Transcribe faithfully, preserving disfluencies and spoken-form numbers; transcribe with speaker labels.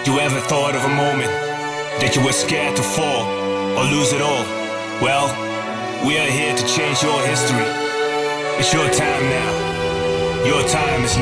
Speaker 1: You ever thought of a moment that you were scared to fall or lose it all? Well, we are here to change your history. It's your time now. Your time is